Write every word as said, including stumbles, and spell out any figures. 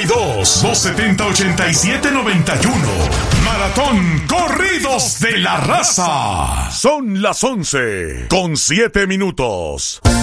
y dos, dos setenta, ochenta y siete, noventa y uno. Maratón Corridos de la Raza. Son las once con siete minutos.